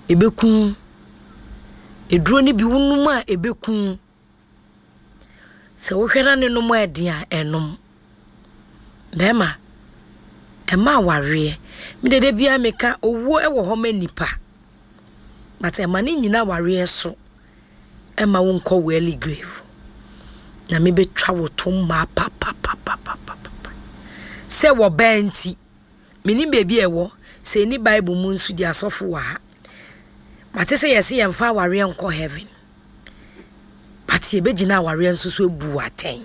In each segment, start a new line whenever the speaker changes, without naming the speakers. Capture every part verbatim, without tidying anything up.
ebekun eduro ni bi wonum a ebekun se wo hwera ne no mo eden a enom bema ema ware me dede bia meka owo e wo ho manipa but ema ne nyina ware so ema wo nko weli grave na me betwa wo to ma pa pa pa pa pa pa se wo benti mini baby ewo se ni bible mu nsu di asofo wa ha mate se yesi yemfa ware nko heaven but ye begina ware nso so ebu aten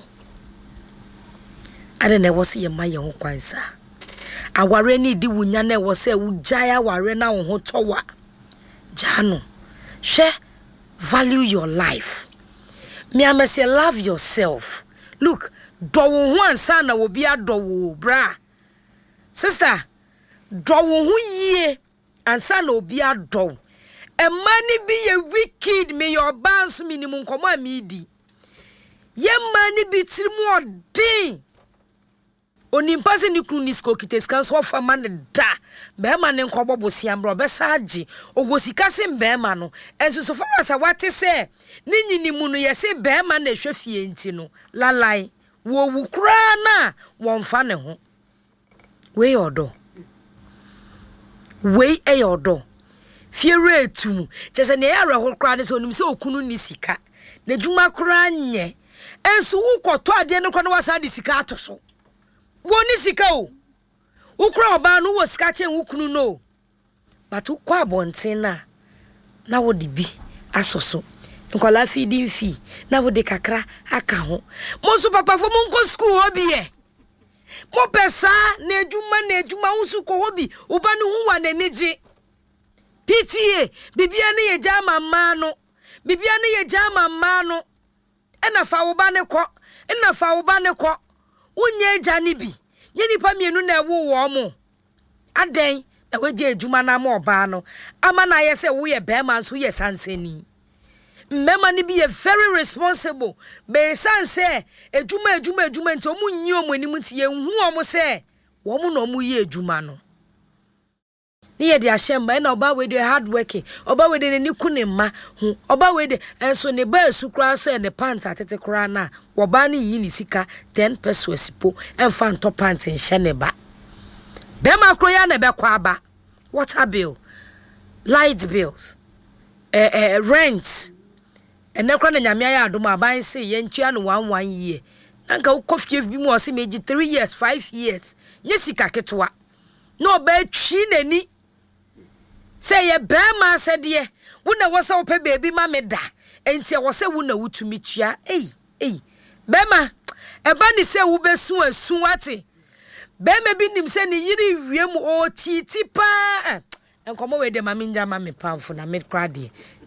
ade na wo se ye ma ye ho kwansa aware ni di wunya na wo se ugaya ware na wo ho towa jano she value your life me am say love yourself look do wo ho ansa na wo bia do wo bra sister do wo ho yie ansa na obi ado e mani bi ye wicked me your bands minimum komo amidi ye mani bi tirimu odin onimpa se ni kru ni sko kiteska so fa man da be ma ne nkobo bosia mbro be saagi ogosika se be ma no enso so fara sa wate se ni nyini mu no ye se be ma na hwefie nti no lalai wo wu kra na won fa ne ho we odo we e odo fiere etum chese ne ya reho kra ne se onim se okunu ni sika na djuma kra nye enso wo koto ade ne kro na wasa de sika atoso woni sika o ukra oba no wo sika chen wukunu no but ukwa abonten na na wo de bi asoso nkola feeding fee na wo de kakra aka ho mo so papa fo mo nko school ho bi e mo pesa na edwuma na edwuma unsu ko ho bi oba no hu wa na niji P T A bibia ne ye jama ma no bibia ne ye jama ma no ena fa wo ba ne ko ena fa wo ba ne ko unye jani bi nye nipa mienu na ewo wo mo aden na weje adwuma na ma oba no ama na ye se wo ye bema so ye sanseni mmema ni bi ye very responsible be sanse adwuma adwuma adwuma nti omu nyi omu anim ti ye hu omu se wo mu na omu ye adwuma no ni ye de ashemba na oba we de hard working oba we de ni kunema hu oba we de enso ne ba asukra so ne pant atete kra na wo ba ni nyi ni sika ten pesos po enfa ntop pant nhye ne ba be ma kro ya na be kwa ba water bill light bills eh eh rent ene kra na nyame ya adom aban se ye ntua no one one year nanka wo kofie bi mu o se meji three years five years nye sika ketwa no ba twi nani say ye be ma sede wo na wo se wo pe baby ma me da enti wo se wo na wutumi tua ei ei be ma e ba ni se wo besu asu wate be ma bi nim se ni yiri wiem o titi pa enkomo we de ma me nja ma me pamfo na me krade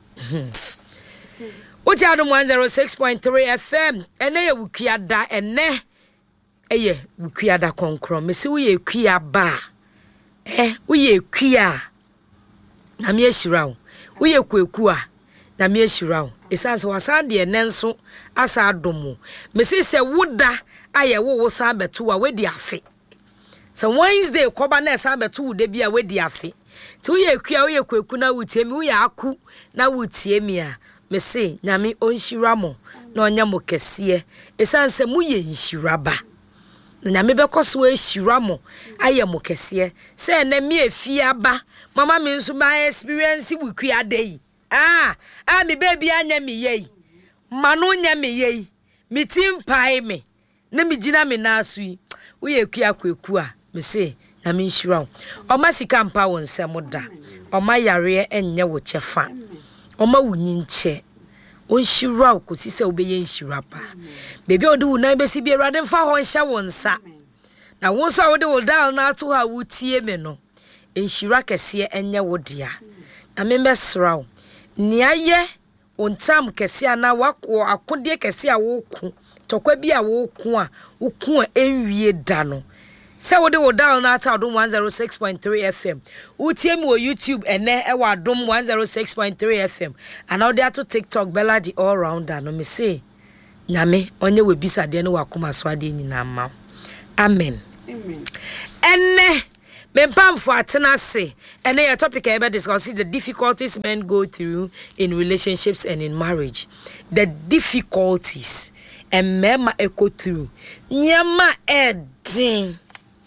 Uti adum one oh six point three F M ene ye wukiada ene eye wukiada konkro mesi wo ye kwia ba eh wo ye kwia na me ehira wo wo ye kwaku a na me ehira wo esanse wasade ene nso asa adomo mesi se woda aye wo wo sa beto a wedi afe so Wednesday koba na sa beto wo de bia wedi afe ti wo ye kwia wo ye kwaku na wutie mi wo ye aku na wutie mi a mesi nyame onhira mo na onya mo kese esanse mu ye nhira ba na nyame bekoso ehira mo aye mo kese se na me efi aba mama me nso ma experience wiku adai ah ah me baby anya me yei manu nya me yei me timpai me na me gina me na asui wo ye ku akwaku a mesi nyame nhira o ma sika mpa won nsem da o ma yare enye wo chefa Oma wunyi nche onhira okosi se obeye nhira pa bebi odi wu na besi bi erade mfa ho nhya wonsa na wonso a wode wo dal na ato ha wutie me no nhira kese enye wodia na me mesraw ni aye ontam kese na wako akode kese a woku tokwa bi a woku a woku a enwie da no se wode wo dal na ata adom one oh six point three F M utie mi wo YouTube ene e wa adom one oh six point three F M ana ode ato TikTok Bella the all rounder no me say nyame onye we bisa de no wakoma so ade nyina ma amen amen ene Me pam for atena se. And then your topic I ever discuss is the difficulties men go through in relationships and in marriage. The difficulties and mema echo through. Nyama edin.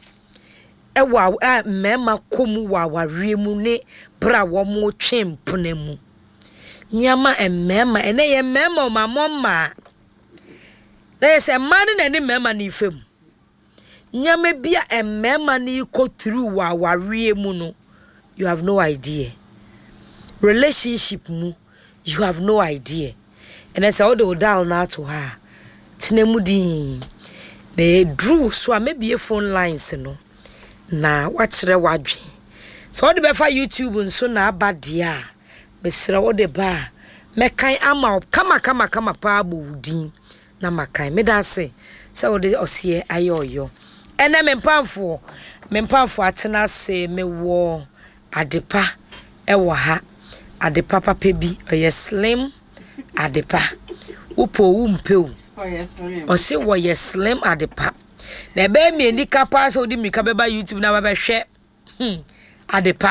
Ewa mema komu wa wariemu ne bra womo twempune mu. Nyama and mema and then mema ma mama. There's a man and any mema ni fem. Nyame bia emmema ni ko through wa warie mu no, you have no idea. Relationship mu, you have no idea. And I say all the down now to her. Tinemu din. They drew so maybe a phone lines no. Na wachre wadwe. So all the befa YouTube nso na abadia. Me sira wo de ba. Me kan ama kama kama kama pa abudin na makan. Me da say say wo de osie ayoyo. Ene me mpamfo me mpamfo atena se me wo adepa e wo ha adepa papa bi oye slim adepa upo umpeu oye slim o se wo ye slim adepa na be me ni kapa so di mi ka be ba YouTube na ba be hwe hmm adepa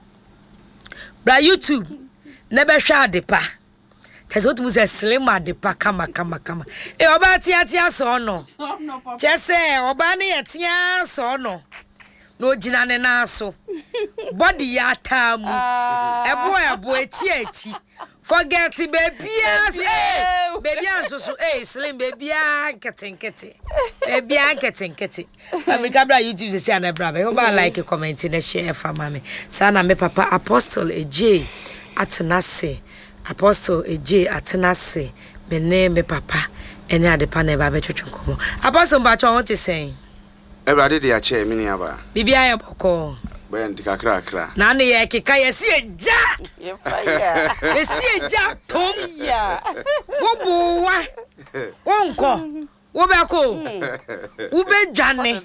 bra YouTube na be hwe adepa Teso tu muse slim adepa kama kama kama. E oba tia tia so no. Chese oba ne yetia so no. No jina ne na so. Body ya tamu. Ebo ebo eti eti. Forget baby as eh baby anso so eh slim baby a keten kete. Baby a keten kete. Ami kabra YouTube se sia na bra be. Oba like comment na share fa mama. Sana me papa Apostle Ej Atenase. Apostle Ej Atenase me name me papa ene adepa na ba betwetwe komo Apostle Mbacho won te sen
Everade dey a chair me ni aba
Bibia ye boko
ben dikakra kra
na ne ye keka ye si eja
ye fire
ye si eja tom
ya
wo buwa wonko wo be ko wo be dwane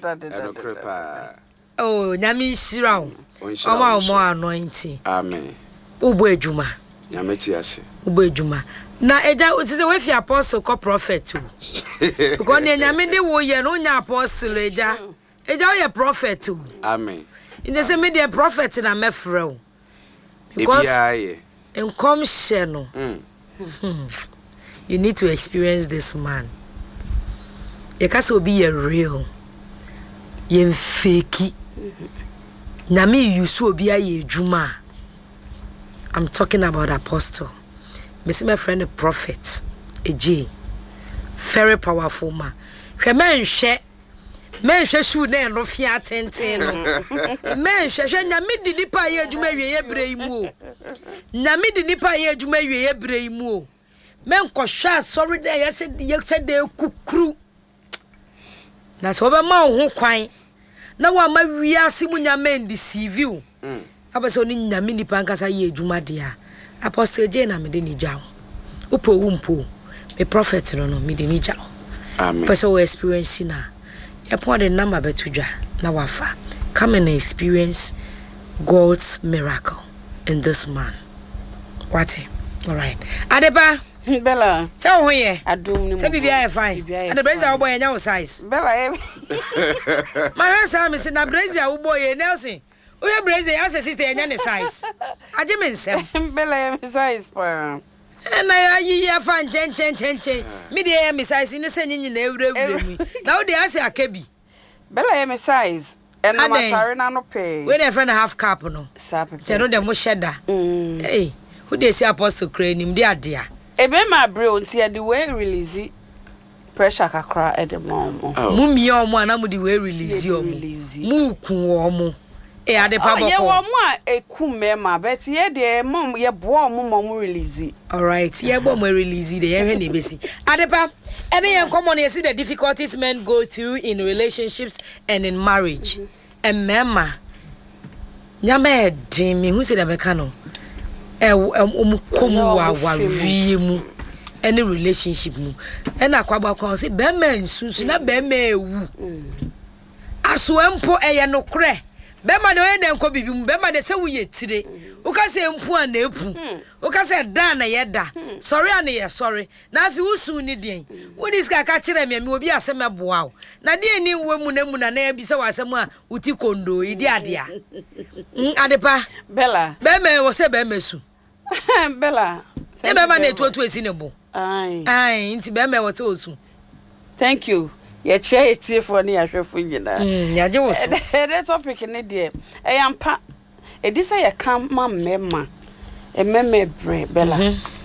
oh nyami shira o ma o mo anointing
amen
wo bo ejuma
Nyameti ase.
Ubo ejuma. Na eja utise we fi apostle ko prophet too. Because ne nyame de wo ye no nya apostle eja. Eja wo ye prophet too.
Amen.
In the same day prophet na mefrɛ. Because in come share no. Mm. You need to experience this man. Ye ka so be ye real. Ye fake. Nyame yusu obi aye ejuma. I'm talking about apostle. Me see my friend a prophet, Ej. Very powerful man. Hwe men hwe. Men hwe shu na no fia tenten no. Men hwe hwe nyame di nipa ye adwuma wie ye brei mu o. Nyame di nipa ye adwuma wie ye brei mu o. Men ko hwa sorry dey ye se ye se dey kukuru. Na so be ma ho kwan. Na wa ma wiase mu nyame ndi C V. Mm. Abaso ni nyame ni pankasa ye adwuma dia Apostle J na me de ni jaw upo umpo me prophet no no me de ni jaw
amen
person we experience na e pon the number betudwa na wafa come and experience God's miracle in this man what all right Adepa
Bella
say ho ye
adum ni
say bibia e fine Adeba say wo boy nya wo size
Bella e
my hands me say na Brazil wo boy Nelson Oya Brazil as a sister enya ne size. Aje me nsem.
Bella me size pa.
Na ayi ya fan chen chen chen chen. Me dey me size ni se nyi na ewura ewura mi. Na wo dey ase akabi.
Bella me size. And no matter na no pay.
We dey friend half cap no.
Sap.
Che no dem mo sheda. Hey, who dey see Apostle Kranim dey adea.
E be ma bre onti e dey we release pressure kakra e dey mom.
Mu mi omo ana mu dey we release omo. Mu ku omo. E Adepa boko.
Ye wo mo a eku mema but ye de mom ye bo mo mom release.
All right. Ye bo mo release de ye hwe na ebesi. Adepa, ene ye common ye see the difficulties men go through in relationships and in marriage. Mm-hmm. And mema nyame din me hu se de meka no. E omu komu wa wa wie mu. Any relationship mu. E na kwagba kon se be man susu na be ma ewu. Aso empo eye no kre. Bema de we den ko bibi mu bema de se wo ye tire wo ka se empu a na epu wo ka se da na ye da sorry a na ye sorry na afi usu ni den wo dis ka ka kire me me obi asem boa wo na de ni wo mu na mu na na bi se wasem a uti kondo idi ade a adepa
Bella
bema wo se bema su
Bella
e bema na etu otu esi ne bo
ai
ai nti bema wo se osu
thank you ye chair etie for ne ahwefo nyina
mm ya je wo so
the topic ne de e yampa e di say ye kan ma mema e meme bre Bella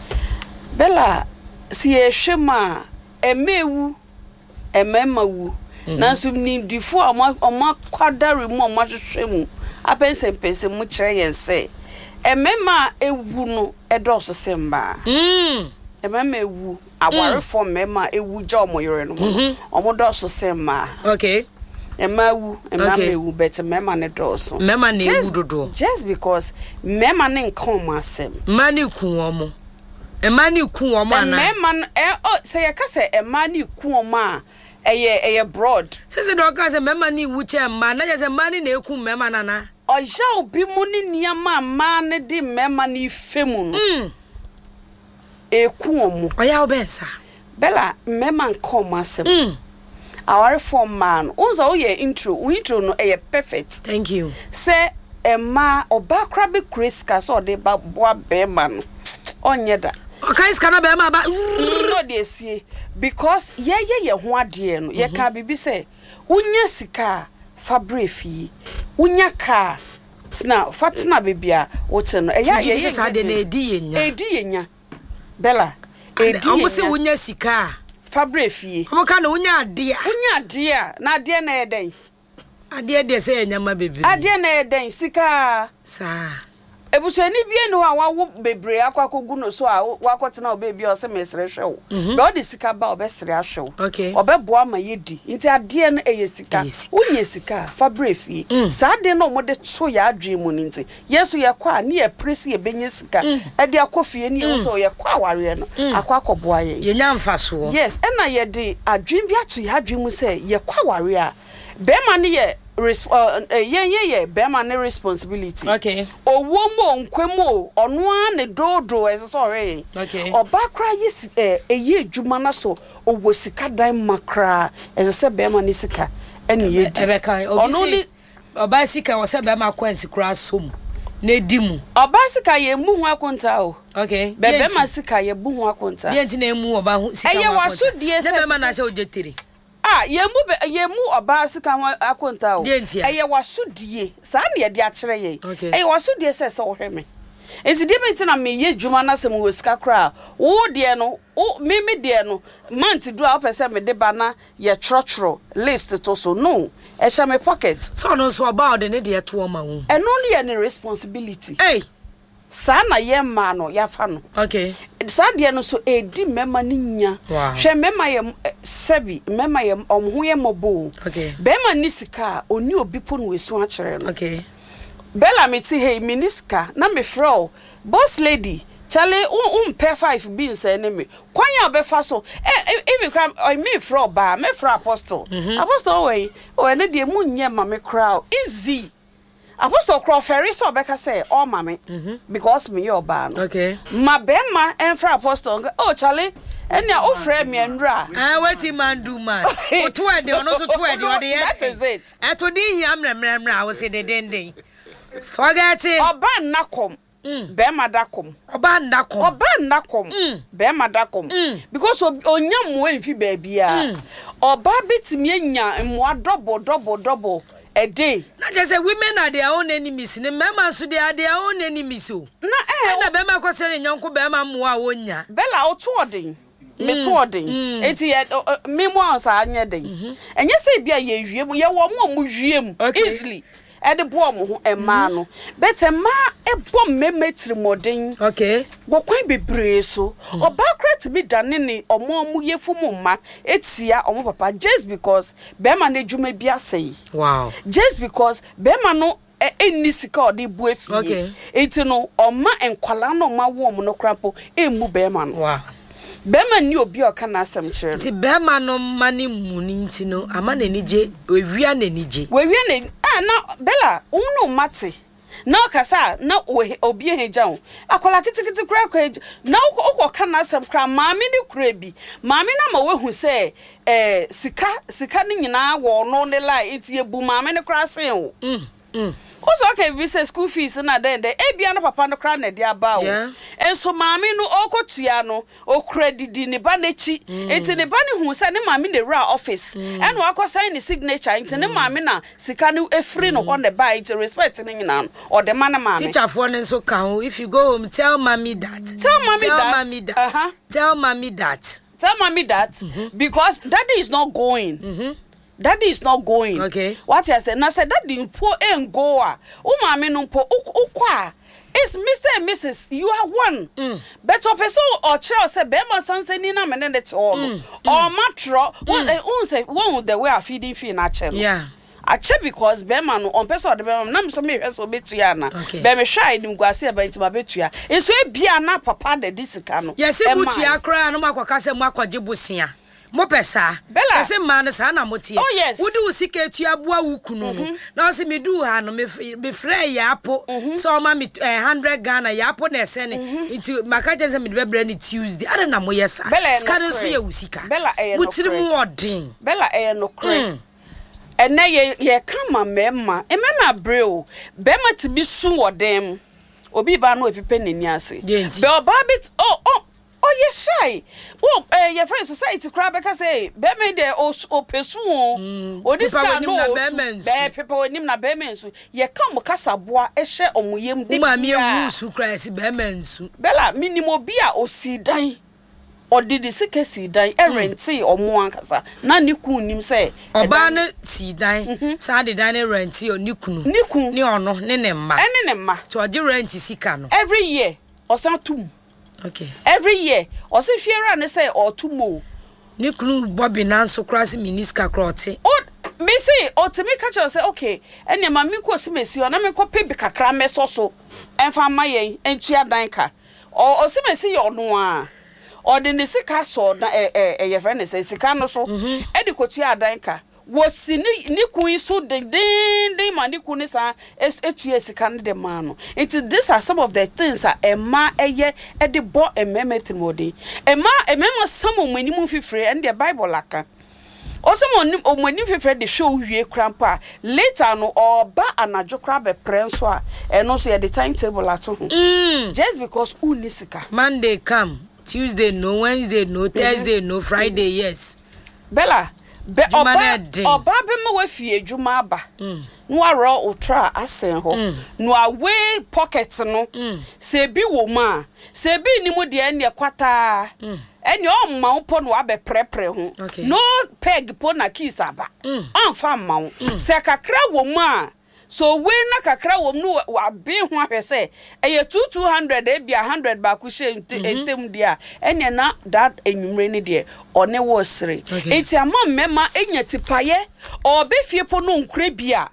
Bella si e hwema e mewu e mema wu na so ni difo ama ama kwadare mu ama hwehwemu apense pense mu kire yen se e mema ewu no e do so semba
mm
e mema ewu aware for mema ewu ja omoyore no omo do so semba
okay
Emma wu, Emma me wu, but Mema ne doso.
Mema ne wu dodo.
Just because Mema ne nkoma asem.
Mani ku omo. Emma ni ku omo ana.
Mema eh oh say ya ka say Emma ni ku omo a eye eye broad.
Say say do ka say Mema ni wu che ma na say mani na eku Mema nana.
Oja obi mu ni niama ma ne di Mema ni femu no.
Mm.
Eku omo.
Oya obensa.
Bella Mema nkoma asem.
Mm.
Our form man unzo ye intro intro no eh perfect.
Thank you.
Say Emma obakra be kreska so de ba boa be man onye da
okay skana be ma ba
no de sie because ye ye ye ho ade no ye ka bibi say unya sika fabrefi unya ka tina fatina bebia wote no eh ye ye
sa de na edi yenya
edi yenya Bella edi yenya
omo se unya sika
fabrefi
omo ka na unya ade a
unya ade a na ade na eden
ade de se nyama bebre
ade na eden sika
sa
ebusuani bie no a wawo bebre akwakogu no so a wakotena obebi o se mesre hwewo be o de sika ba obesre ahwewo
okay
obeboa ma yedi nti ade no eye sika unye sika fabrefie sa ade no mo de to ya adwemu ni nti yesu ye kwa ne ye presi ye benye sika ade akofie ni ye so ye kwa aware no akwakoboa ye
ye nya mfaso
yes ena ye de adwem bi ato ya adwemu se ye kwa aware a be ma ne ye uh, yeah yeah yeah be man responsibility
okay
owo mo nkwemo ono a ne dodo as sorry
okay
obakra yes eh eyi adwuma na so owo sika dan makra as say be man sika ene yedi
ebeka obi oba sika wo say be man kwansi kra som na dimu
oba sika ye mu hu akonta o
okay
be be man sika ye bu hu akonta
ye nti na emu oba hu sika
eye waso die se
be man na se ojetere
ah yemu yemu oba sika akonta o eye wasudie sa na ye de a kire ye eye wasudie se se wo hweme ezi de me tina me ye dwuma na se mo sika kra wo de no o me me de no month do a pese me de ba na ye trotro list to so no e sha me pocket
so no so oba de ne de to ma wo
eno no ye ne responsibility
eh
sa na ye ma no ya fa no
okay
sa de no so edi mema ni nya hwe mema ye sebi mema ye omho ye mobo
okay
bema ni sika oni obi po no wesu a kire no
okay
Bella me ti hey miniska na me fro boss lady chale um pay five beans enemy kwan ya obefa so e e kram o me fro ba me fro apostle apostle we o ene de mu nye ma me crowd easy apostle crow ferry so obeka say all mama because me your ba no
okay
ma bema en fra apostle oh chale ene o frɛ me ndra
ah wetin man do man o to e de ono so to e de o de
that is it
e to di hia mremrem mra wo se de den forget it
oba nakom bema dakom
oba nakom
oba nakom bema dakom because onyam mo enfi ba bia oba betimi anya mo double double double a day
na just say women are their own enemies ne mema so they are their own enemies o
na eh
na bema ko sere nyonko bema mo a wonya
bella o to odin me to odin enti me mo ansa anya den enye say bia ye hwiem ye wo mo mo hwiem easily e de bo mo ho ema no but ema e bom memetri modin
okay
wo kwan bebre so obakra to be dane ne omo mu yefu mu ma etia omo papa just because be ma na dwuma bi asai
wow
just because be ma no eni sika odi bu afie
okay
enti no oma enkwala no ma wo mo no krapo emu be ma no
wow
Bema ni obi o kana asem kire
ti bema no mani muni nti no ama na nije ewia na nije
wewia na na Bella unu mate na kasa na obi eheja ho akola kitikiti kura kwa na ukọ kana asem kra maami ni kura bi maami na ma wehu se eh sika sika ni nyina wo no ne lai enti ebu maami ni kura sen o mm mm also okay we say school fees na den de e bia no papa no kra na de aba o enso maami no okotua no o credit ni ba nechi enti ne ba ni hu se ne maami ne ra office and wa ko sign ni signature enti ne maami na sika ni efri no on the buy enti respect ni nyina no or the man maami
teacher for ne so ka ho if you go home tell mommy that
tell mommy
tell
that
mommy that
uh-huh.
tell mommy that
tell mommy that mm-hmm. because daddy is not going mhm daddy is not going.
Okay.
What I said, na said daddy po en go a. O maami no po ukwa. It's Mister and Missus You are one. Mm. But o person or child say be man sanse ni na me ne te all. Or matro, one un say one the way I feeding fee na che.
Yeah.
Ache because be man no on person the be man na so me hwe so betua na. Be me hwa edim guase e ba ntima betua. Enso e bia na papa de disika no.
Yes, e butua kra no makwaka se mu akwaje bosia. Mo pesa ese man sa na motie wudi usika etua boa wukunu no na se medu ha no me frɛ yapo so ma me one hundred Ghana yapo na ese ne into makaje se me bebra ni Tuesday ada na mo yesa skade so ye usika butiri mu odin
bella e no kre ene ye ye kama mema e mema breo bema ti bi su wodem obi ba no epipe nani ase be oba bit oh oh oh yes shy oh eh your friend society crab because say be me de o pesu o this can no be people nim na be mensu ye kam kasaboa e hye omoyem de
ma me ewu su Christ be mensu
bella minimo bi a osidan odidi sike sidan e renti omo ankasa na niku nim say
oba no sidan sa de dan renti o nikunu
niku
ni ono ne ne mma
ene ne mma
to odi renti sika no
every year osan tum.
Okay.
Every year, or say Fiera and say or two more.
Niklu Bobby Nanso cross miniska crotty.
Oh, me say, or to me catch us say, okay, and your mammy was messy, or I'm a copy because crames also, and for my and chia danka, or see me see your noir, or the Nisica saw a friend says, Sicano so, Edicotia danka. Was ni niku so de de de maniku sa etuesi kan de man no it these are some of the things that a ma eye e de bo ememeti modi e ma emema some omanimu fifre and the Bible laka also omani fifre de show wie krampa later no or ba anajo kra be prenso a e no so the timetable ato mm. Just because unisika
Monday come Tuesday no Wednesday no Thursday no Friday yes
Bella be oba oba be ma wafie adwuma aba no aro otra asen ho no away pocket no se bi wo ma se bi ni mu de ene kwata ene o ma wo no abe prepre ho no peg po na keys aba anfa ma wo se kakra wo ma so we na kakra wo no abi ho ahwese eye two hundred e bia one hundred ba ku she entem dia ene na that enwumre ni de one wo sere enti ama mema enya tipaye obefie po no nkure bia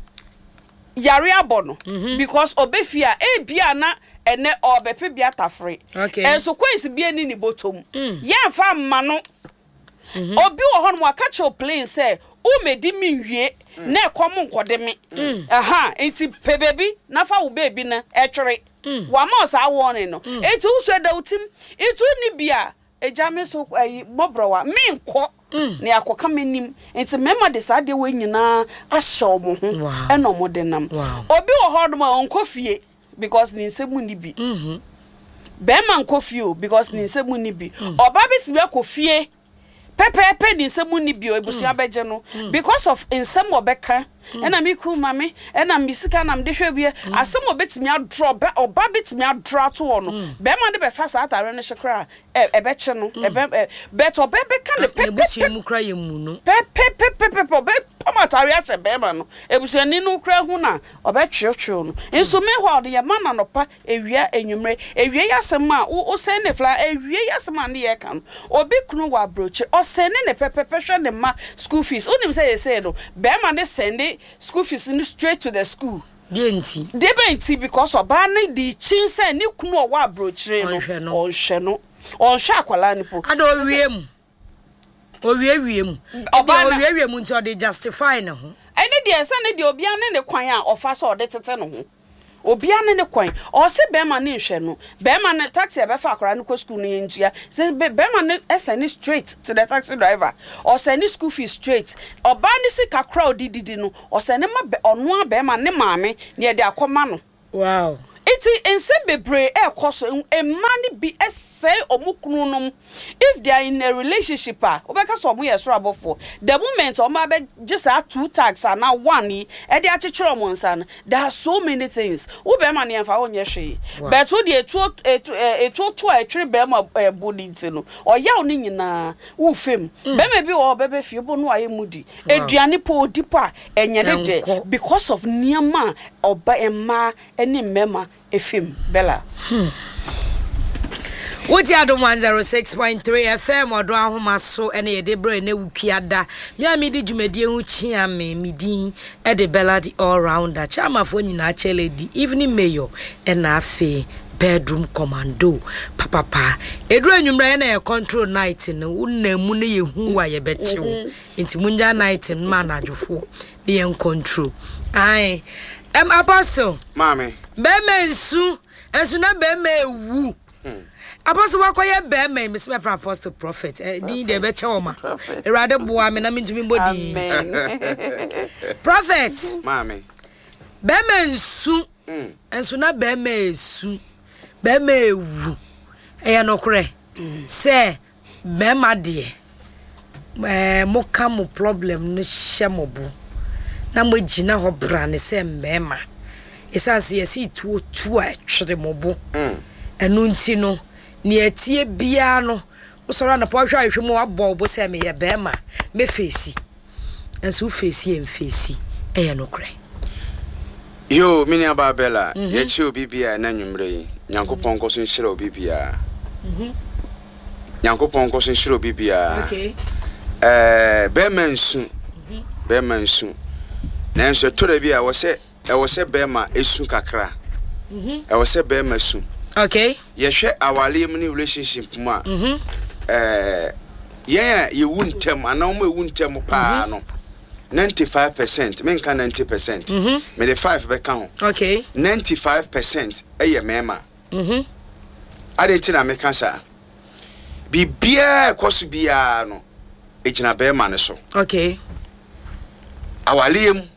yare abono because obefia e bia na ene obepe bia tafre enso kwesi bia ni ni botom ye fa ma no obi wo ho no catch your plane say o medi minwie na ekomo nkode me aha enti pe baby na fa wo baby na etwere wa ma sa won no enti wo so da utim itu ni bia ejame so ayi mobrowa me nko ne akoka menim enti mema de sa de we nyina ahye mo ho e no mo de nam obi wo ho no ma onko fie because ni nsemu ni bi mhm be ma nko fie because ni nsemu ni bi oba bitimi akofie pepepe ni nsemu ni bi ebusia beje no because of nsem obeka ena mi ku mame ena mi sika na mde hwe bie asem obetimi adrop oba betimi adrop to ono be ma de be fa sa atare ne hekra e beche no e be bet obebe ka ne pepe
mu kra yemu no
pepe pepe be pamatare a che be ma no ebusia ni no kra hu na obetwetwe no enso me ho de ye mana no pa ewia enwumre ewie yasem a wo sen ne fla ewie yasem a ne ye kan obi kunu wa broche o sen ne pepe hwe ne ma school fees onim say ye say no be ma ne send school fees in straight to the school.
Denti.
Debenti because oba na di chinse ni kunu o wa brochire no. On hwe no. On hwe akwala ni po.
Ada owie mu. Owie wie mu. Oba owie wie mu nti o de justify na ho.
ɛne deɛ sɛ ne deɛ obia ne ne kwan a ɔfa so ɔde tete no ho obia ne ne kwan ɔse bɛma ne nhwɛ no bɛma ne taxi ɛbɛfa akora ne kɔ school ne yentua sɛ bɛma ne ɛsɛne straight to the taxi driver ɔsɛne school fee straight ɔba ne sika crowd dididi no ɔsɛne ma ɔno a bɛma ne maame ne yɛde akɔma no
wow
iti ensem bebre e koso e man bi ese omukunu nom if they are in a relationship ah obeka so omo yeso abofo the moment omo abe just are two tags and now one e dey achechero omo nsa no there are so many things wo be man yemfa onye hwe but wo dey etu etu to atwere be ma body nti no oya oni nyina wo fem be me bi wo bebe fie bo no aye mudi eduane po odipa enye de because of niama oba emma eni mema efim Bella. Hmm.
What you do one oh six point three F M or do ahoma so ene de bro ene wukiada. Me a me di dwumadi hu chia me me din e de Bella the all rounder. Chama fo nyina chele di evening mayor e na afe bedroom commando papa pa edru anwumra na ye control night no unamu ne ye hu wa ye bechewo nti munja night ma na adwofo be en control ai em apostle
mami
bema nsu ensu na bema ewu apostle wakoye bema me se apostle prophet din de be chewo ma erade boa me na mentumi mbodi prophet
mami
bema nsu ensu na bema esu bema ewu eya nokre se bema de eh mo ka mo problem no hyemobo na mo gina ho bra ne se mbema esanse yesi tuo tuo atwere mobo mm enu nti no ne atie bia no usoro na po hwa ahwe mo abo bo se me ye bema me fesi enso fesi en fesi eya nokre
yo mini ababela ye chi obi bia na nwumre yi nyankopon ko so nhire obi bia mhm nyankopon ko so nhire obi bia okay eh bema nsu bema nsu na nso tore bia wo se e wo se bema esu kakra mhm e wo se bema su
okay
ye hwe awale mu ni relationship mu a mhm eh ye ye wuntem ana mo wuntem pa no ninety-five percent menka ninety percent mhm me the five be kan
okay
ninety-five percent eye mema mhm adentina me kan sa bibia ekoso bia no ejina bema ne so
okay
awale mu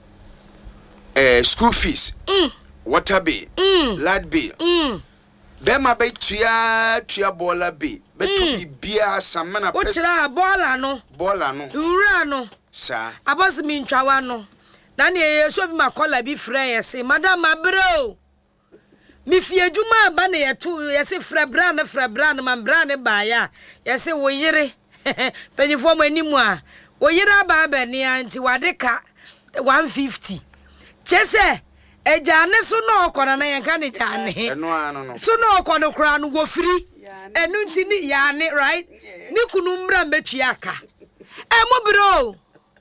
eh school fees mm. water bill
mm.
light bill
mm.
bema be tua tua bola bill be to mm. bibia samana
pesa ochira bola no
bola no
ura no
sa
abos mi ntwawa no na ne yeso bi makola bi frɛ yɛse madam abro mi fie djuma ba ne yeto yɛse frɛ bra ne frɛ bra ne man bra ne ba ya yɛse wo yire penyifo mo animu a wo yire ba ba ne anti wadeka one fifty chese ejane so no okona na yenka ne jane
eno ano no
so no okona kra no go free enu nti ni yane right ni kunu mra metua aka e mo bro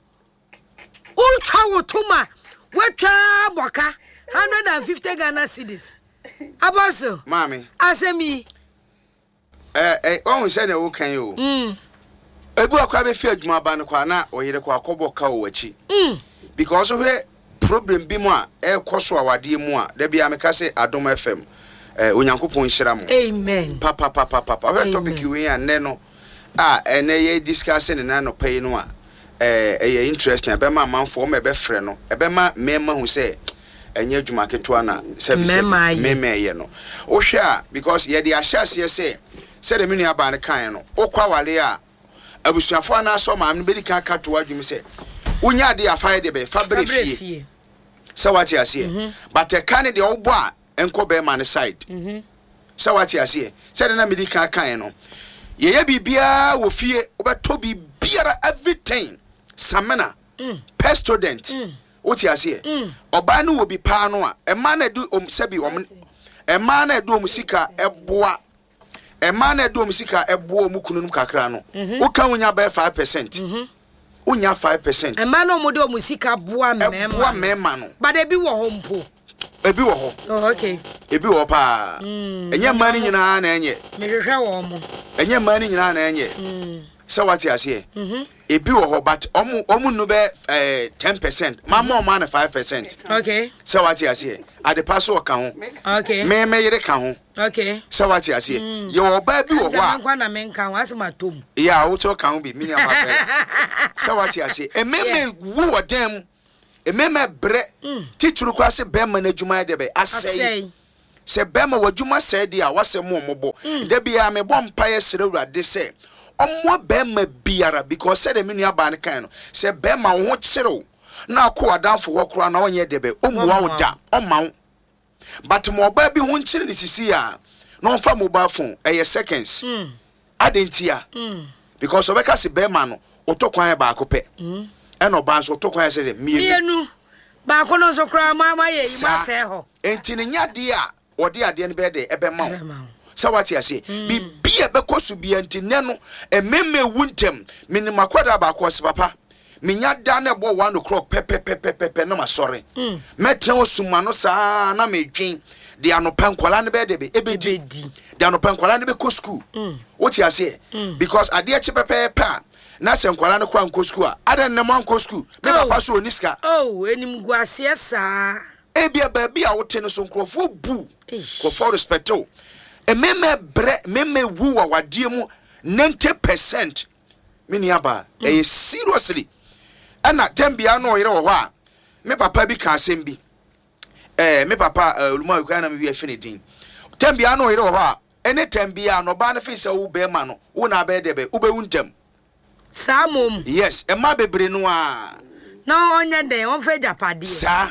ultra wotuma wetwa boka one hundred fifty Ghana cedis aboso
mami
asemi
eh eh on se na wo kan yo mm ebu akwa be fi adwuma ba ne kwa na oyire kwa akoboka o wachi mm because of problem bi mu a e koso awade mu a da bia me ka se Adom F M eh onyankopon nhira mo
amen
papa papa papa we topic we an ne no ah ene ye discuss ne na no pay no a eh eh interesting be ma manfo me be frɛ no e be ma mema hu se enye adwuma keto na se bi se mema ye no wo hwe a because ye de ahyase se se de menu aba ne kan no okwa wale a abusuafo na so ma no be di kan ka to adwum se unya de afaye de be fabrefie so what you see but a can de obo a enko be man side mhm so what you see said na medi kan kan no ye ye bibia wo fie obeto bibia everything samena mm. per student mm. what you see mm. oba no wo bi pa no a e man na du om sebi om e man na du om sika eboa e man na du om sika eboa om kununum kakra no wo kan unya be five percent mhm unya five percent. E ma no mo de o musika boa mema. Boa mema no. But e bi wo ho mpo. E bi wo ho. Oh okay. E bi wo pa. Enye ma ni nyina na enye. Me hwehwe wo mo. Enye ma ni nyina na enye. Mm. Se wati ase. Mhm. ebi wo ho but omu omu no be eh ten percent mama o man five percent
okay
so what you say ade pass wo ka ho
okay
me me yire ka ho
okay
so what you say ye oba bi wo ho a
nkwa na me nka ho asema tom
ya wo to ka ho bi me ya papa so what you say e me me wu wo dem e me me bre tituru kwa se be man adwuma de be asai se be ma wadwuma sai de a wase mo mobo de bia me bom paye sere urade se omo be ma biara because said the mini aba ne kan no se be ma wo kyereo na akọ adanfo wo kura na onye de be omuwa wo da oma but mo ba bi ho nkyere ne sisi a no mfa mobile phone eye seconds mm. adentia mm. because obeka se be ma no otokwan ba akopɛ mm. eno ba so otokwan se mienu mienu
ba akono so kura mama ye ima se ho
enti ne nyade a ode ade ne be de ebe ma so what you say bi bia be kosu bia ntine no ememe wuntem minima kwada ba ko se papa minya da na bo one o'clock pepe pepe pepe na masore metre osuma no saa na medwen de anopa nkwala ne be de be ebedi de anopa nkwala ne be ko school what you say because ade eche pepe pa na se nkwala ne kwa nko school a ada ne man ko school me papa so oniska
oh enim guase saa
ebia ba bia wote no so nkrofo bu ko for respect o ememe bre meme wu wa wadie mu ninety percent mini aba eh seriously ana tembia no yire wo ho a me papa bi ka asem bi eh me papa oluma kwa na me wi afine din tembia no yire wo ho a ene tembia no ba na fi se wo be ma no wo na be de be wo be wuntem
samom
yes e ma bebre no a
na onye den on fe japade
sa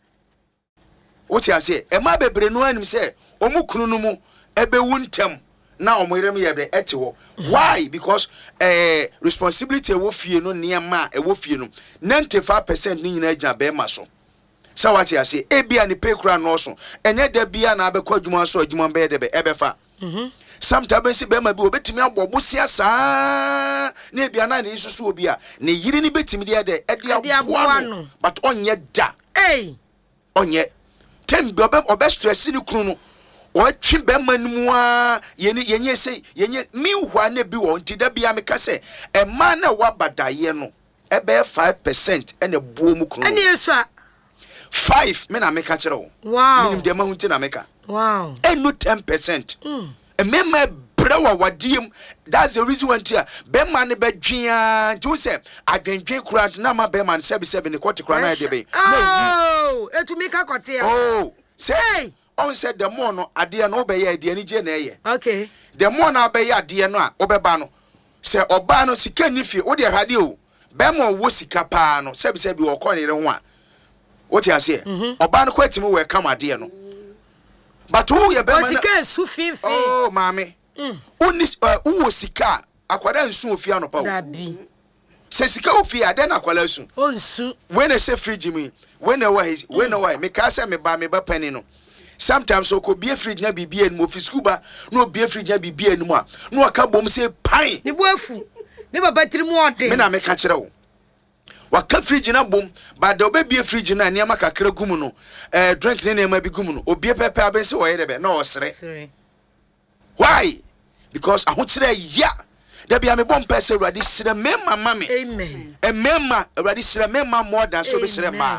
wo ti ase e ma bebre no anim se omu kunu no mu ebe wuntem na omoyerem yebe ete ho why because eh responsibility e wo fie no niam e wo fie no ninety-five percent ni nyina agya be ma so sa wati ase e bia ni pekura no so enye da bia na abekọ adwuma so adwuma be de be ebefa mhm sometimes be ma bi obetimi abobo sia saa na bia na ne susu obi a ne yiri ni betimi de de e de aboa no but onye da
eh
onye tem bi obe obe stress ni kunu no o twi be manmu a yeni yenye sei yenye mi hwa na bi wo nti da bia me ka se e ma na wa badaye no e be five percent ene buo mu kunu
ene yesu a
five me na me ka kire wo
wow
minim de ma hunti na me ka
wow
enu ten percent mm e me ma brewa wadiem that's the reason why tia be ma ne be dwia nti wo se adwendwen kura na ma be ma seven seven ne kwoti kura na de be
oh etumi ka kote
oh say on said the more no ade no be ye ade ni je na ye
okay
the more na be ye ade no a obeba no se oba no sika ni fie wo de hade o be mo wo sika pa no sebi sebi wo ko ne re ho a wo ti ase oba no kwatimi we kam ade no but wo ye be
ma sika su finfin
oh mame uni wo sika akwada nsu ofia no pa wo
dabi
se sika ofia ade na akwala nsu
onsu
when e se fridge mi when e wa when e wa me ka se me ba me ba pani no sometimes so ko bie fridge na bibie no office kuba no bie fridge na bibie no a no aka bom se pan
ni boafu ni baba tiri mu ode
me na me ka kire wo waka fridge na bom ba da obebie fridge na ne ma kakra gum no eh drink ne ne ma bi gum no obie pepe abense wo yede be na osere why because ahokire ya da bia me bom pese urade sire mema mame
amen
e mema urade sire mema more than so be sire ma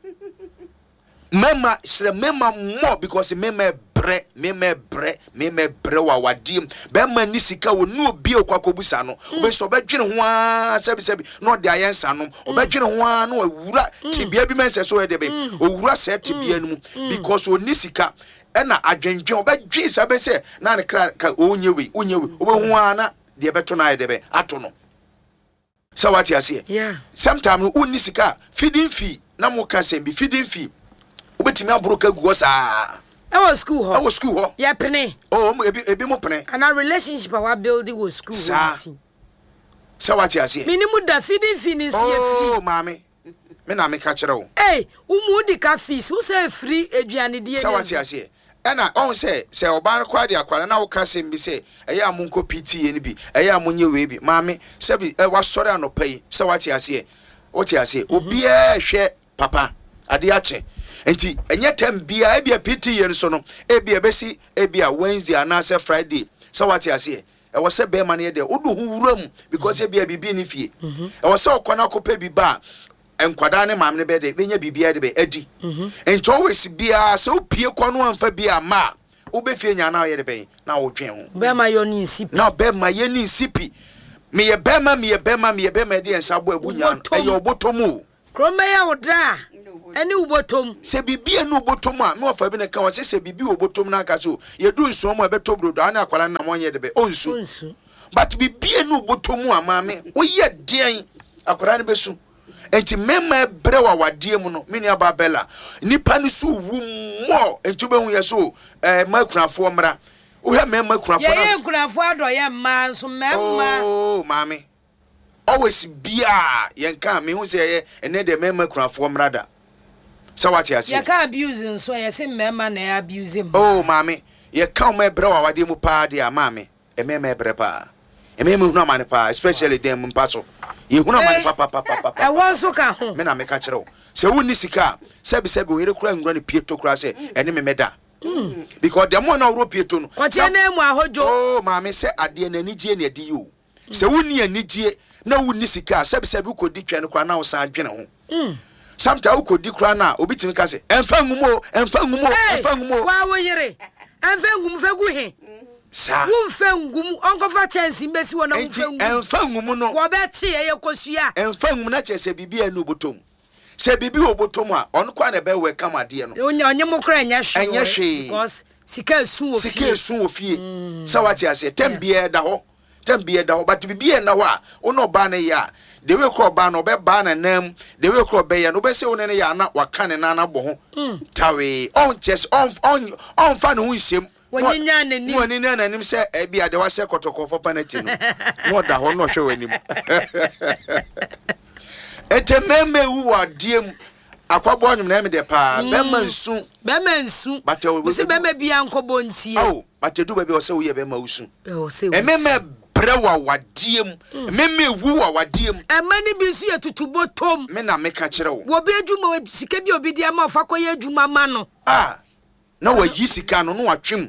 mema sire mema more because mema bre mema bre mema bre wa wadim be ma ni sika wo nu obi okwakobusa no obe so obedwene ho a sebi sebi no de ayensa no obedwene ho a no awura tibia bi mense so e de be owura se tibia no because oni sika e na adwendwen obedwe sa be se na ne kra ka onyewe onyewe obe ho a na de beto na e de be ato no so what you say
yeah
sometimes oni sika feeding fee na mo ka sembi feeding fee obetimi abroka guo saa
e was school ho
e was school ho
ya pene
oh ebi ebi mo pene
and our relationship our building was school
so so what you say
minimum da feeding finish ye free
oh mami me na me ka kire wo
eh umu di ka fees who say free eduane die
so what you say ena on say say oba kwa de akwara na wo ka sem bi say eya amunko P T A ni bi eya amunye we bi mami se bi wa sori anopai so what you say what you say obi e hwe papa ade ache enti enye tem bia e bia P T A nso no e bia besi e bia Wednesday and Friday so what you say e wo se be ma ne de odu hu wuram because e bia bibi ni fie e wo se okona kopa bi ba enkwada ne mam ne be de benya bibia de be adi enti always bia se opie kono amfa bia ma wo be fie nya na ye de be na wo twen ho
be ma yo ni sipi
na be ma ye ni sipi me ye be ma me ye be ma me ye be ma de ensabo abunya e ye obotomu
kroma ya wodra ani ubotom
se bibia no obotom a me ofa bi ne ka wo se se bibi obotom na aka so ye du nsuo mo e be tobrodo ana akwala na mo ye de be onsu but bibia no obotom a ma me wo ye den akwala ne be su enti mema bre wa wadie mu no meni ababela nipa ni so wu mo enti be hu ye so eh makunafo mra wo he mema kunafo
na ye kunafo ado ye ma nso mema
oh mami always bia ye nka me hu se ye ene de mema kunafo mra da sa wati ase
ye ka abuse nso ye se mema na abuse mu
oh mami ye ka me bre wa wadie mu pa de mami e mema bre pa e mema hu na mane pa especially dem mpaso ye huna mane papa papa papa
e wonso ka ho
me na me ka kire wo se woni sika sebi sebi wo yere kura ngura ne pieto kura se ene me meda because dem na wo pieto no
ko tie na mu ahojo
oh ma me se ade na nigie na adi yo se woni anigie na woni sika sebi sebi ko di twa ne kura na wo san dwene ho samta wo ko di kura na obitimi ka se emfa ngumo emfa ngumo emfa ngumo
wa wo yere emfa ngum fe gu he
sa
wo mfa ngum onkofa chance mbesi wona wo mfa ngum
emfa ngum no
wo be tie ye kosua
emfa ngum na chese bibia na obotom se bibi obotom a on kwa na be we kama de no
onye onye mokra nya hwe
enya hwe
because sika esu wo fie
sika esu wo fie sa wati ase tambie da ho tambie da ho but bibia na ho a ono ba na ya de we kro ba na obe ba na nam de we kro be ya no be se wona ne ya na waka ne na na bo ho tawe on just on on on fa no hu nsem
woni nya nani
woni nya nani se e bia de wa se kotokofo panati no mo da ho no hwe wani ete meme wu wadiem akwabo anyum na me de pa be ma nsu
be ma nsu
bate we
se be ma bia nkobo ntie
oh bate du be be o se wo ye be ma usu
o se
e meme bre wa wadiem meme wu wa wadiem
e mani bi nsu ye tutubotom
me na me ka kire wo
wo be adwuma sika bi obi dia ma ofa koye adwuma ma no
ah na wa yi sika no no watwem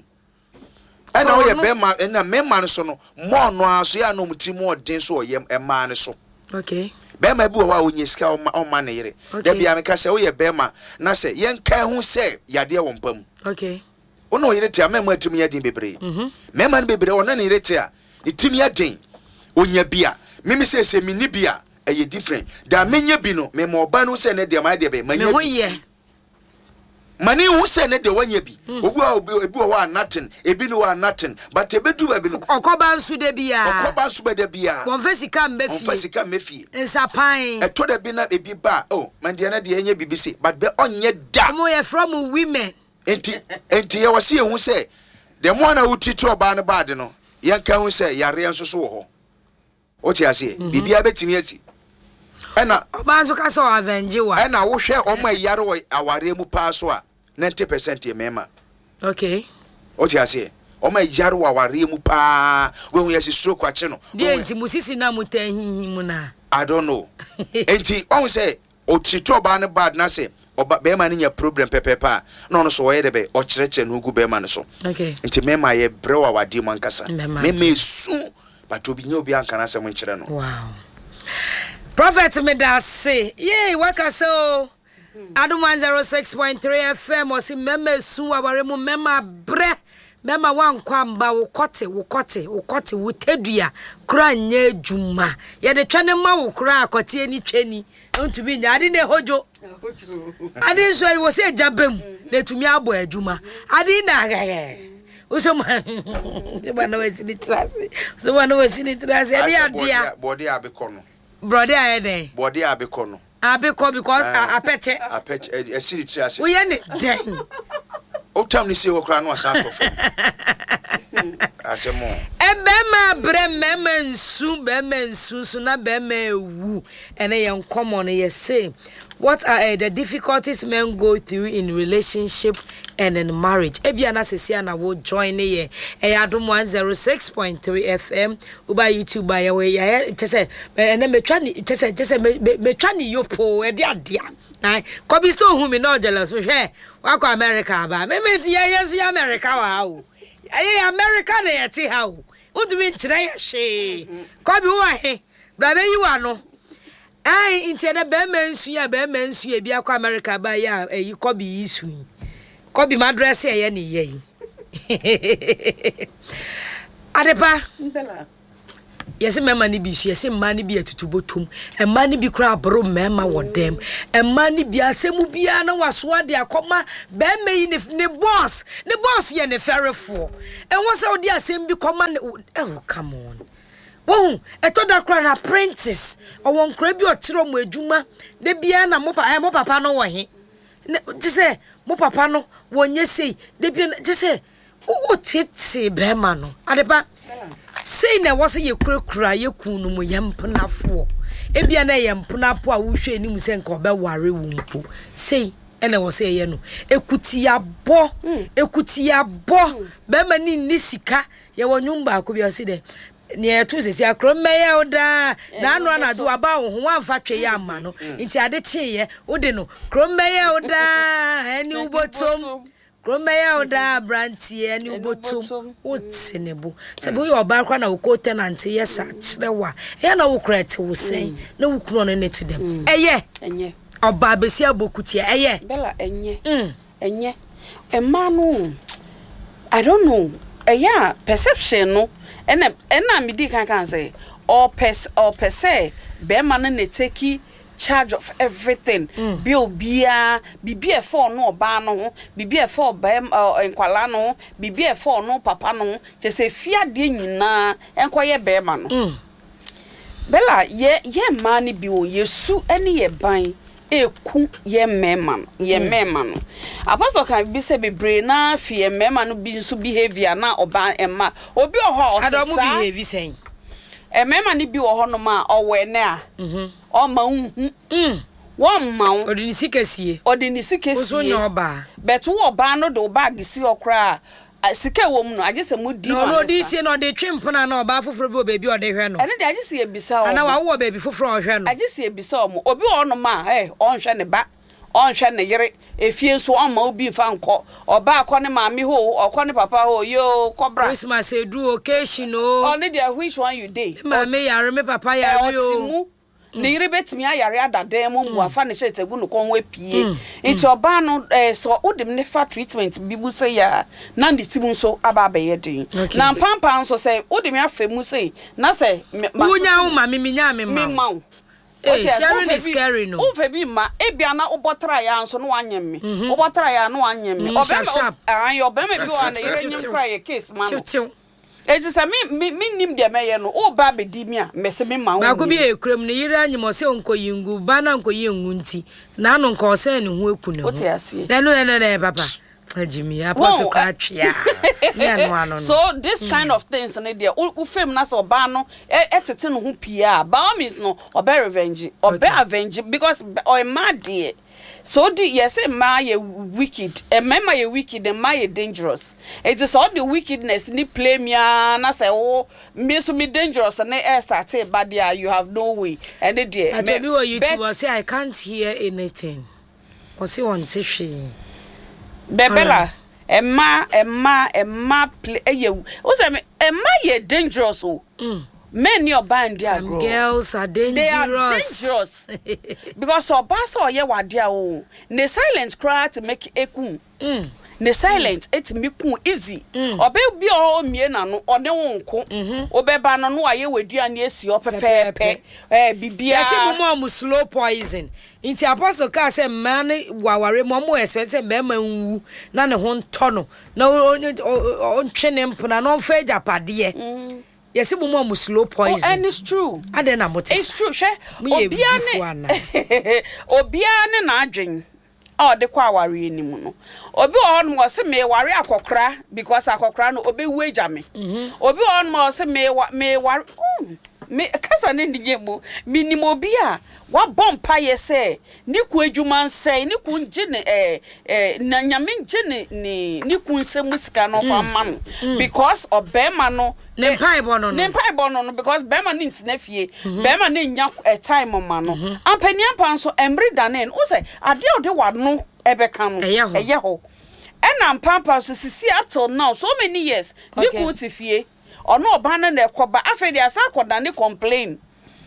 ena wo ye be ma ena me ma no so no mo no aso ya no muti mo den so o ye e ma no so
okay
bema bi wo wa onye sika o ma na yire da bia me ka se wo ye bema na se ye nka hu se yade wo mpam
okay
ono yire tia mema atum ya din bebre mhm mema ne bebre ono ne yire tia itum ya din onya bia mimi se se mini bia eye different da menya bi no mema oba no se ne de ma de be manya
me ho ye
mani hu se ne de wanya bi obu a obi wo wa nothing ebi no wa nothing but ebedu ba bi no
okoba nsu de bia
okoba nsu be de bia
won fa sika mbe fie
won fa sika mefie
nsapan
eto de bi na ebi ba oh man de na de enya bibisi but be onye da
mo ye from women
enti enti ye wose ehu se de mo na utito oba ne ba de no ye nka hu se yare enso so wo ho o ti ase bibia betimi asi ena
oba nso ka so avenge wa
ena wo hwe o ma yare wo aware mu pa so a ninety percent ye mema
okay
o ti ase o ma yare wo aware mu pa we hu ye si stroke a che no
de enti musisi na mutahihi mu na
I don't know enti on say o trito ba ne bad na say oba be ma ne nya problem pepepa no no so wo ye de be o kireche no gu be ma ne so
okay
enti mema ye brewa wadi man kasa mema su but obi nya obi anka na asem nkire no
wow Prophet me da say ye waka so Adom one oh six point three F M o si mema su aware mu mema bre mema wankwa mba wo kote wo kote wo kote wo tedua kura nya djuma ye de twane ma wo kura akote ani twani ntumi nya ade ne hojo ade so wo se jabem na tumi abo adjuma ade na agaye uso man se bana we sini trase so bana we sini trase ade adia
body abekono
brother ayede
body abekono
abeko because apeche
apeche e sini trase
wo ye ne den
o tam ni se wo kra no asa afofo asemo
e bema bre mema nsu bema nsu so na bema ewu ene ye common ye say what are uh, the difficulties men go through in relationship and in marriage ebia na sesi na wo join ye e Adom one oh six point three F M uba YouTube ya we ya tese ene metwa ni tese tese metwa ni yopo e dia dia ai ko bi sto hu mi no jealous me hwe wa ko America ba me me ye yesu ya America wa o aye America na ye ti ha o undumi nkyerɛ yɛ hwee kɔbi wo ahe bra bɛ yi wa no ai ntia na bɛ ma nsu ya bɛ ma nsu ya bi akɔ America ba ya yi kɔbi yi su kɔbi ma dress yɛ ne yɛ yi adepa yesi mema ni bi su yesi mma ni bi atutubotum emma ni bi kura abro mema wodem emma ni bi asemu bia na waso ade akoma be meyi ne ne boss ne boss ye ne ferefo enwo se odi asem bi koma ne oh come on wo etoda kura na apprentice owon kura bi otiro mo adwuma de bia na mo pa mo papa no wo he je se mo papa no wonye sei de bia je se wo tete be ma no adepa sei na wose ye kurakura ye kunu mu yempenafo ebia na yempenapo a wo hwe ni mu se nka obeware wo mpo sei ene wose ye no ekuti ya bo ekuti ya bo be ma ni ni sika ye wonwumba akobia ose de ne etu sesi akrome ye oda na anu anadu aba wo ho amfa twe ye ama no nti ade chi ye ode no krome ye oda eni ubotom Romeya oda brantie ani ubotum otsenebo sebo yo ba kwa na wo tenant yes a kirewa e na wo krete wo sen na wo kuro no net dem eye
enye
oba besi abokutie eye
bela enye enye emma no I don't know eya perception no ena ena me di kan kan say or pers or per se be man na take charge of everything mm. bill bia bibia for no ba no bibia for ba enkwala no bibia for no papa no je se fiade nyina enkoye be ma no mm. bela ye ye ma ni bi o yesu ene ye ban eku ye mema ye mm. mema no apostle kan bi se bebre na fie mema no bi nso behavior na oba emma obi oho otisa
adamu behave sen
e mema ni bi wo hono ma owene a mhm o ma hu
mm
wo ma
odini sikesie
odini sikesie
oso nya oba
bet wo ba no do bag si okra sika wo mu no agese mu di
no no di sie no de twempona na oba foforo bi obebi ode hwe no
ene de agese ebisa o
ana wa wo bebi foforo ohwe no
agese ebisa o mu obi wo no ma eh onhwe ne ba onhwe ne yere efie so ama obi fa nko oba akone maami ho okone papa ho yo kobra
Christmas edu occasion o
only there which one you dey
maami yare me papa yare
o ne yire betimi ayare adada mu mu afa ne hyetegu no konwe pie nti oba no so odem ne fa treatment bibu say ya na ndi timu so aba ba ye den na pampa nso say odem afa mu say na say
wunya wo maami minya me ma
me ma
eh sharing is scary no
ufe bi ma ebia na obotra ya nso no anyem me obotra ya no anyem me obem an yo bem bi wa na yire nyem kra ye case ma no eti se me me nim de meye no o ba be di mi a me se me ma wo
ma ko bi ekrem ne yire anyem o se onkoyingu ba na onkoyingu nti na anu nko se ne ho eku ne ho na no ne ne papa Jimmy, I pass a catch. Yeah,
so this kind of things, and idea. U fame na so bano. Etetin who pia. Ba means no or be revenge or be avenge because or mad dear. So the yes, a ma ye wicked. A member ye wicked and ma ye dangerous. It is all the wickedness. Ni play me and I say oh me so me dangerous and they start say bad yeah you have no way and it dear.
I tell you what you two say I can't hear anything. Or see one tissue.
Bebela emma emma emma play eh o say emma ye dangerous o mm. Men your band dia
some girls are dangerous
they are dangerous because oba so ye wade a o ne silence cry to make eku mm. Ne silent it me kun easy obe bi o mie na no one wo nko obeba no no aye wedua na esi opepepe eh bibia
yesi mo mo slow poison inti apostle ka say man waware mo mo expect say be man wu na ne ho nto no na on twene mpona no fa japade yesi mo mo slow poison
oh, and it's true
adena mo
it's true she obia ne obia ne na adwen oh de kwa ware enimu no obi on mo se me ware akokra because akokra no obi weja me obi on mo se me me ware me kasa ne ndie mo minimo obi a wa bompa ye se ni ku adwuma nsai ni ku ngine eh eh na nyame ngine ni ni ku nsemu sika no fa ma no because obema no
ne mpai bono no
ne mpai bono no because bema ni ntina fie bema ni nya time ma no ampani ampa so emri danen o say ade ode wa no ebeka no eye ho ena mpampa so sisi up till now so many years ni ku ti fie ono oba no na ekoba afa dia asa akoda ne complain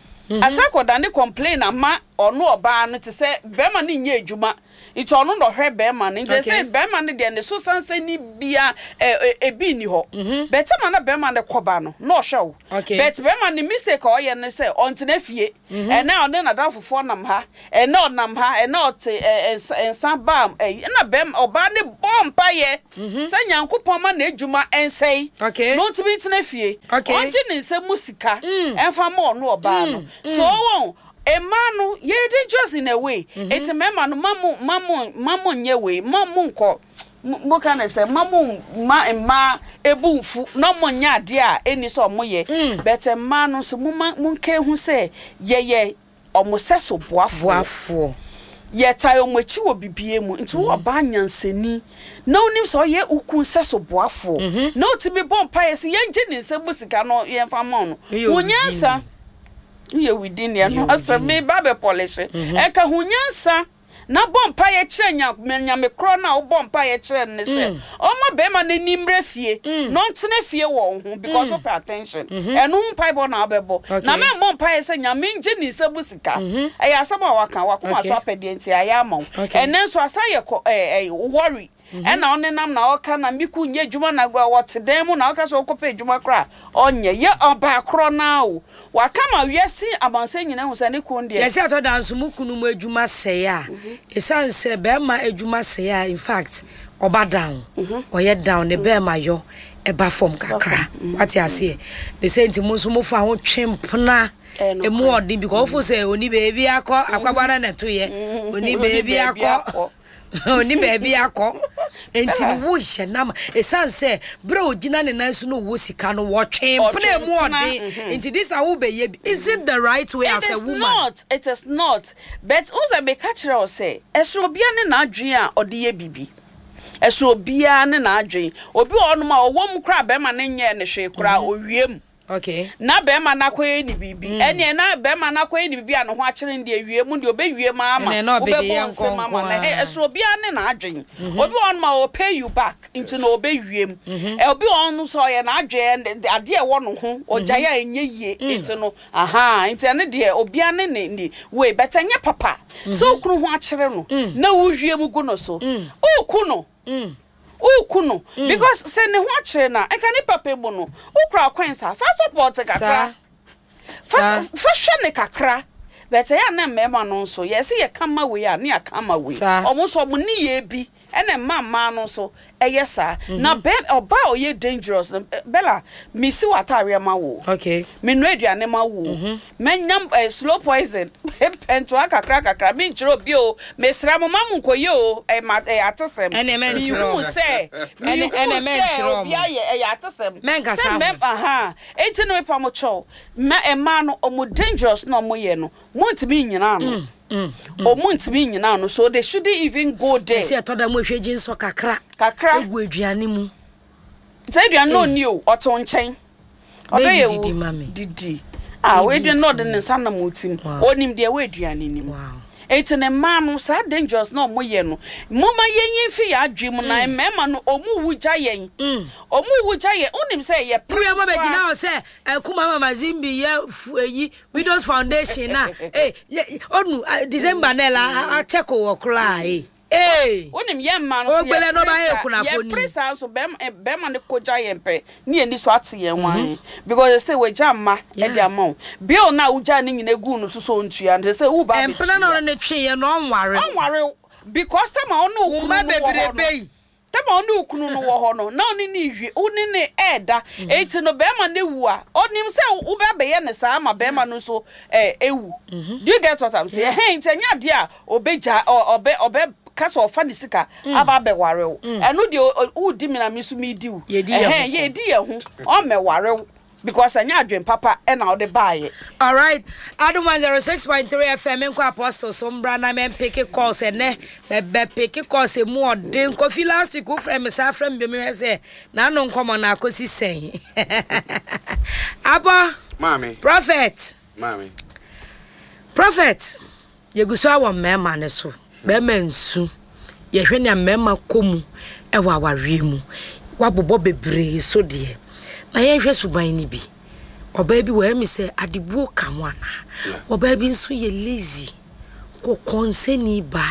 asa akoda ne complain ama ono oba no te se bema ne nya adwuma iti ono no hwe bema no nje se bema no de ne so sanse ni bia ebi ni ho beta ma na bema ne koba no no hwe bet bema ne mistake o ye ne se ontena fie e na ono na dafofo nam ha e na onam ha e na ote ensan bam e na bema oba ne bompa ye se nyankopon ma na adwuma ensei no ntimi ntena fie onje ne nse musika enfa ma ono oba no so won Emanu, ye dangerous in a way. It's a memano, mamu, mamu, mamu, nyewe, mamu, ko. What can I say? Mamu, ma, and ma, ebu, fu, no more ya, dear, any so moye. Better manu, so mumma, munke, who say, ye, ye, almost so boafo. Yet I am with you will be biemu into a banyan seni. No names or ye ukun seso boafo. No to be born pious, young Jenny, said Musicano, yen famon. Unyansa. Ye within ya no asa me babe polish e ka hunyansa na bompa ye kire nya nya me kro na wo bompa ye kire ne se o ma be ma na nimre fie no ntene fie wo ho because of pay attention enu mpa bo na abebo na me bompa ye se nya me nje ni se busika e ya asaba waka wakoma so apede nti aya ma enen so asa ye eh worry and on and I'm now can and miku ye juma na go what them na aka so kope juma kra onye ye oba kro now wa kama wiase abanse nyina hu sane ku ndie yes ato dance mu kunu mu adwuma sei a esanse be ma adwuma sei a in fact oba down oye down ne be ma yo e ba form kakra what you say the same mu so mu fa ho twempna emu odin because for say oni baby akọ akwabara na to ye oni baby akọ oni baby akọ enti wo hye nam esanse bra ogina ne nanso no wo sika no wo twempna emu odin enti this a wo be ye is it the right way as a woman? It is not, it is not, but uza be catch her say esro bia ne na adwen a ode ye bibi esro bia ne na adwen obi onoma owom kra be ma ne nye ne hwe kra owiem. Okay. Na be ma na koye ni bibi. Ene na be ma na koye ni bibi an ho akere ndi awie mu ndi obewie ma ama. Obebo nse mama na he eso obi ane na adwen. Obi on ma o pay you back into no obewie mu. E obi on so ye na adwen ade e wo no ho ogya enye yie into no. Aha, into ane de obi ane ne ndi we better nye papa. So kunu ho akere no. Na wo wie mu gu no so. O ku no. Ukuno mm. because se ne ho akere na enka ni papa bu no ukra kwensa fa support kakra fa fa hwe ne kakra bete ya na mema no so yes ye kama we ya ne akama we omo so mo ni ye bi ene mama no so eye sa na be oba oye dangerous bella mi si watare ma wo okay me no aduane ma wo menyam slow poison pento akakra kakra mi nchiro bi o mesra mo mamu koye o e atesem ene men nchiro se ene ene men nchiro bi aye e atesem menkasa mem aha enti no pa mo cho ma e ma no omo dangerous no mo ye no mo ntimi nyina no o muntimi nyina no so they shouldn't even go there. See atoda mo hweji nso kakra kakra egu aduane mu say aduane no ni o oto nchen odoye didi mami didi ah we aduane no de nsa na motim onim de we aduane ni mu eti ne ma no sa dangerous no mo ye no moma yenyin fi ya adwem na mema no omu wugya yen omu wugya ye onim say ye pre mo be gina o say akuma mama zimbi ye eyi Widows Foundation na eh onu December na la a check o kra eh eh onim ye ma no so ye no ba ye kuna foni ye presa so be be ma ne koja ye mpe ni eni so ate ye wan because they say we jamma e dia ma bill na uja ni nyina gu no so so ntua they say u ba be empla na ne twe ye no onware onware because time on no ku ma bebrebe time on no kunu no wo ho no na oni ni hwe oni ne eda eti no be ma ne wu a onim say u be be ye ne sa ma be ma no so eh ewu do you get what I'm saying hey ntanya dia obeja obe obe kaso ofani sika aba be ware enu de u di mi na mi su mi di u eh ye di ye hu o me ware because anya adwen papa e na o de baaye. All right, Adom one oh six point three F M enko apostle sombra na men pick calls ene be be pick calls e mu odin Kofi last week frame sa frame be me say na no nkomo na akosi sen aba mami prophet mami prophet yeguso awo mema ne so be mansu ye hwe ne mema komu e wa ware mu wabobo bebre so de
na ye hwe suban ni bi oba bi we me say adebuo kamo ana oba bi nso ye lazy ko konseni ba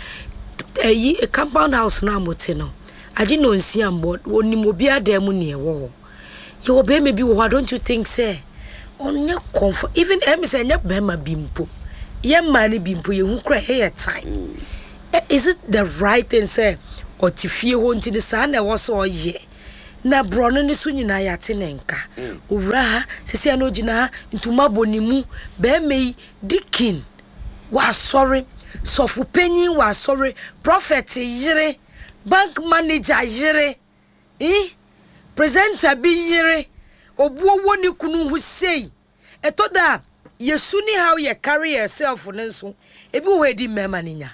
eyi a compound house na mote no agi no nsi ambo onimo bi adam ne e wo ye oba me bi wo don't you think say onye comfort even em say nya be ma bimpo ye ma ne bimpo ye hu kra he time is it the right thing say otifie ho nti de sa na wo so ye na brono ne so nyina ya te ne nka owura ha sese na ogina ntuma bonimu be mei dikin wa sorry sofu penyin wa sorry prophet yire bank manager yire eh presenter bi yire obuowo ni kunu hu sei etoda yesu ni how you carry yourself ne so ebi wo edi mema ninya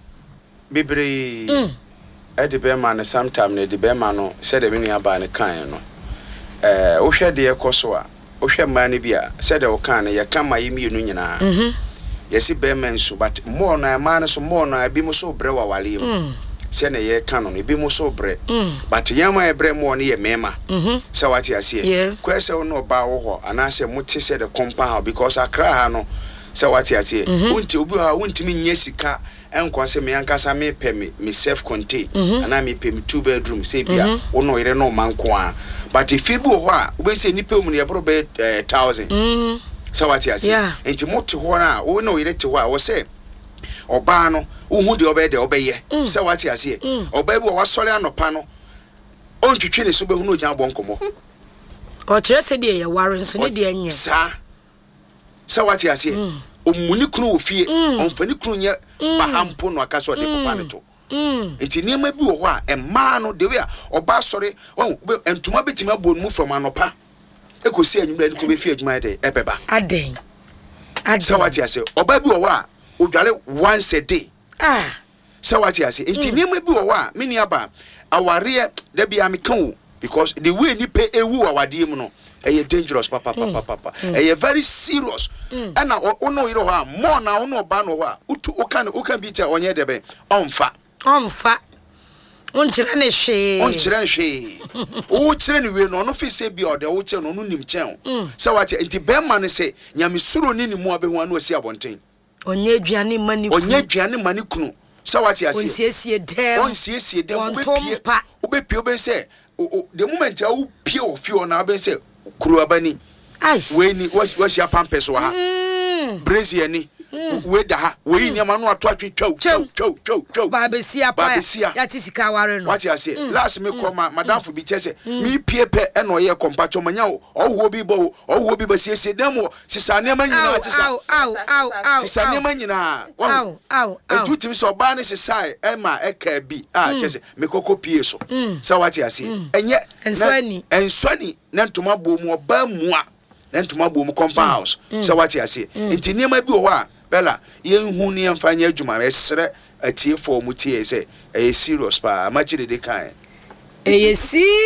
bebre mm. Edi be man sometime na di be man no said the mini aba ne kan no eh wo hwe de ekoso a wo hwe man ne bia said the wo kan ye kan ma yimi nu nyina mhm yesi be man so but more na man so more na bi mo so bre wa wale mu se na ye kan no bi mo so bre but yama e bre mo ne ye mema mhm se wati ase kwese no ba wo ho ana se muti se the compound because akra ha no se wati ase unti obi ha unti mi nye sika enko se me ankasa me pe me me self contain ana me pe me two bedroom say bia wo no ire no manko a but if you ho a we say ni pe mu ne bro be one thousand mhm so what you say enti mote ho na wo no ire te ho a wo say oba no wo hu de oba de oba ye so what you say oba bi wo wasore anopa no on twetwe ne so be hu no gyan bonkomo
o kire se de ye ware nso ne de anya
sa so what you say omuni kunu ofie onfani kunu nya bahampo no aka so de papa ne to enti niam bi wo ho a emma no de we a oba sore entuma betima bonu from anopa ekosi anwumra ni ko be fi adwuma de ebeba
aden aden
so what you say oba bi wo ho a odware once a day
ah
so what you say enti niam bi wo ho a meni aba aware da bia me kan o because the way ni pe ewu awade mu no eh dangerous papa papa papa eh very serious and na ono yiro ha more na ono ba no ha utu ukan ukan bi cha onye debe onfa
onfa onchira ne hwe
onchira hwe o chira ne we no no fi se bi ode o che no no nim chen se wate enti be ma ne se nyame suro ni ni mu abehu anu osi abonten
onye aduane mani kunu
onye aduane mani kunu se wate ase
onsiesie dem
onsiesie dem obepie obepie obe se the moment a u pie of you na aben se kuru abani we ni wasi apampes wa ha brazier ni we da ha we ni ama no ato atwetwa twa twa twa
babesia pa ya tisika ware no
what you say last me come madam for bi chese mi pie pe e no ye compacho manya o wo bi bo o wo bi basiesie dem o sisa ne ma nyina sisa
au au au au
sisa ne ma nyina
au au
etu tim so ba ne sisa e ma e ka bi ah chese me kokko pie so so what you say enye
enswani
enswani na ntoma bo mu oba mu a na ntoma bo mu compound house so what you say enti ne ma bi o ho a bella yenhu ne emfanya adwuma esere atie for mu tie say e serious pa amachire de kan
e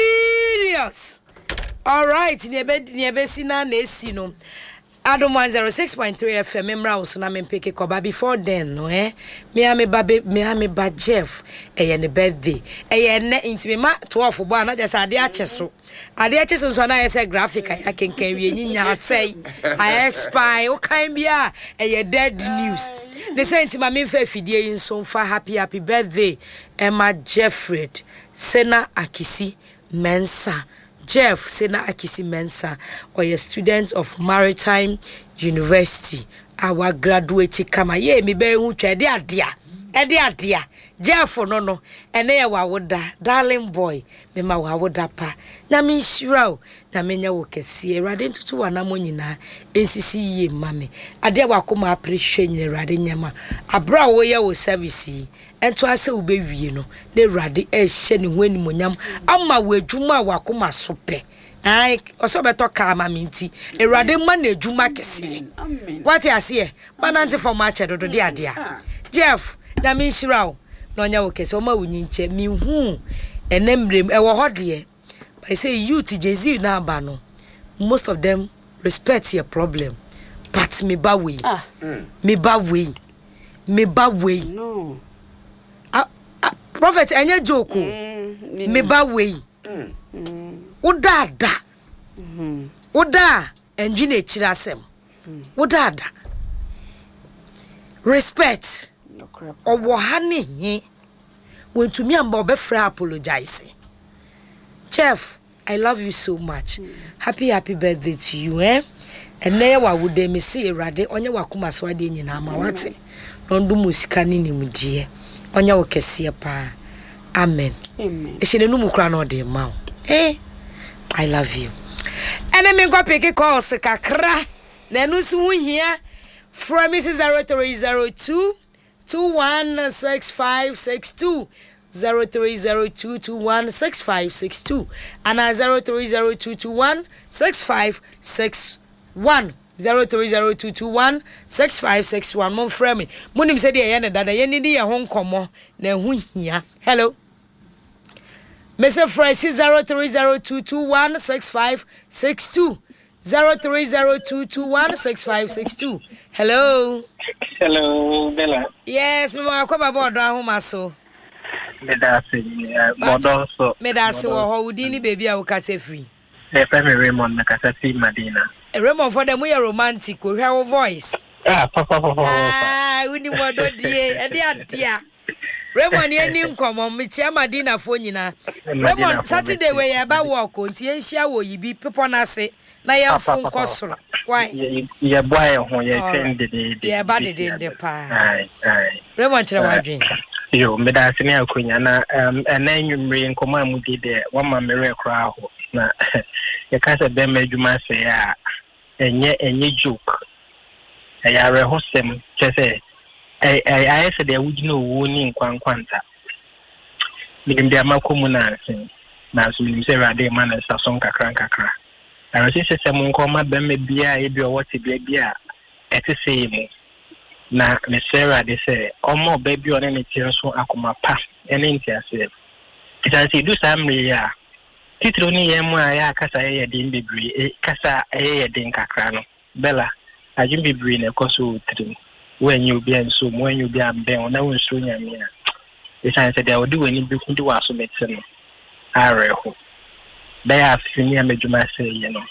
serious all right ne be ne be sina na esi no Adom one oh six point three F M memra so na mempeke koba before then no eh me ame ba me ame ba Jeff eh ne birthday eh ne intime ma twelve bo na just ade ache so ade ache so so na yes graphic ya kenkan wi nyinya sei I expire o kan bia eh dead news the same ma me fa fidie yin so fa happy happy birthday Emma Jeffrey Sena Akisi Mensa Jeff Sena Akisi Mensa or a student of Maritime University our graduate kama ye me be hu twa de adea e de adea Jeff no no ene ye wa woda darling boy me ma wa woda pa na me shira o na me nya wo kese Erade ntutu wa na mo nyina ensisi ye mame ade wa koma appreciate nyina Erade nyama abra wo ye wo service ento ase wo be wie no na Erade e hye ne ho animonyam ama wo adwuma wa koma so pe ai oso beto ka ama minti Erade ma na adwuma kese amen what you say bananti for match do do de adea Jeff na me shira o no nya wo kese o ma wunyi nche mi hu enemrem e wo hodie I say youth Jay-Z na ba no most of them respect your problem but me ba we ah me ba we me ba we
no
ah, ah prophet enye joke mm, me ba we mm. Wo dada Mhm. Woda enji na echira asem. Woda ada. Respect. Owo ha ne hi. Wentumi amba obefra apologize. Chef, I love you so much. Mm. Happy happy birthday to you, eh? And na wa wo de me see Erade onye wakoma so ade nyina ma wate. No ndu musika ni nimdie. Onye wo kese pa. Amen. Amen. E se nenu mu kra na ode ma. Eh? I love you. Ene me go pick calls kakra. Na enu su hu hia from zero three zero two two one six five six two zero three zero two two one six five six two and zero three zero two two one six five six one zero three zero two two one six five six one. Mon frère me monim se de ye ne dada ye ni de ye ho nkomo na hu hia. Hello Mister Francis zero three zero two two one six five six two zero three zero two two one six five six two. Hello.
Hello, Bella.
Yes, me ma kwa baba odo ahoma so.
Me da se modo so.
Me da se wo ho wudi ni baby a wo kase free.
E pe me Raymond na kase free Madina.
E Raymond for them we romantic o hwa wo voice.
Ah, papa papa.
Ah, uni modo die, e de adia. Raymond ye ni nkomo me chia Madina fo nyina. Raymond Saturday we ye ba walk onti ye hia wo yibi people na se na ye mfo nkosoro. Why?
Ye boy ho ye send de de.
Ye ba de de pa.
Ai ai.
Raymond tira wadwen.
Yo, me da se ne akonya na um enanwumre nkoma amudi de wa ma mere kra ho na ye ka se be madwuma se ya enye enye joke. E ya re hosem chese I I I said they would know warning kwan kwanta. Minim dia makomu na nsin. Na so minim se rade man na sason kakran kakra. Na so se se mun ko ma be me bia e bi o wote bia bia e te se mu. Na me se rade se omo ba bi o ne ne tire so akoma pa ene nti ase. Ita se du samri ya. Titro ni ye mu a ya kasa ye din bibri e kasa ye din kakra no. Bella ajim bibri na koso trim. When you be and so when you be and ben na won so nyame a the chance that they will do any big do aso medicine are ho they have seen me adwuma say you know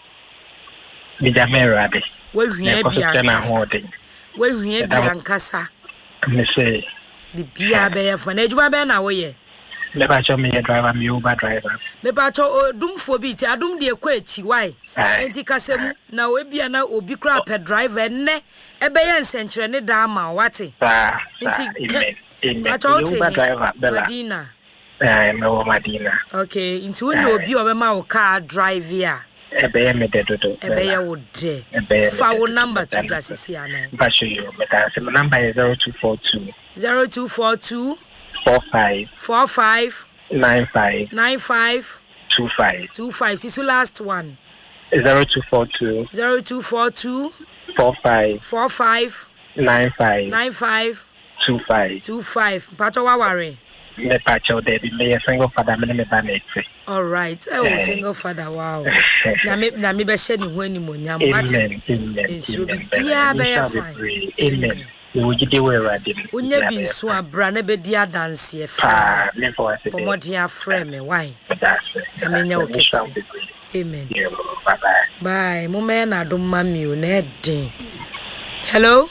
me jamera be
we hia bia na hoden we hia bia nkasa me say the bia be ya for na adwuma be na wo ye me ba cho me driver me Uber driver me ba cho dumfo bi ti adum de ekwa echi why enti kasem na we bia na obi kra pe driver ne ebe ye nsenkyere ne da ma wate enti Uber driver Bella Madina eh me Madina okay enti we no obi obe ma wo car drive ya ebe ye me de dodo ebe ye wo de fa wo number to drasisi ana ba show you me da se number is zero two four two zero two four two Four five four five nine five nine five two five two five. This is the last one. Zero two four two zero two four two four five four five nine five nine five two five two five. Pacho wa worry. Me pacho de me single father me me banete. All right. Oh, single father. Wow. Na me na me be share ni ho ani mo nyam. Amen. Amen. Yeah, be fine. Amen. We get away radio. Unya bi so abra na be dia dance e fra. Me for say. Pomodia frame me why? Amenya okesi. Amen. Bye bye. Bye. Mo me na do mami o na edin. Hello?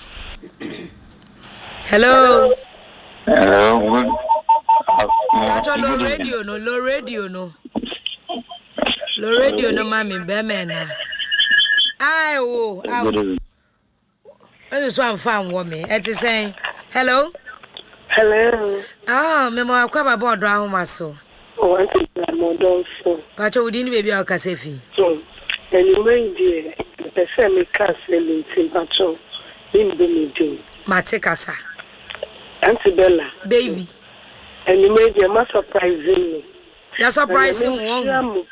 Hello.
Hello.
Acho low radio no, low radio no. Low radio no mami be me na. Ai wo. This one found woman. It is saying, hello?
Hello.
Ah, me mo akwa baba odo ahoma so.
Oh, auntie, I'm on so.
Pacho wudi ni baby akasefi.
So, anyway, dear, the same castle in Timpacho. In Benidin.
Mate kasa.
Auntie Bella.
Baby.
Anyway, dear, ma surprising me.
You're surprising me.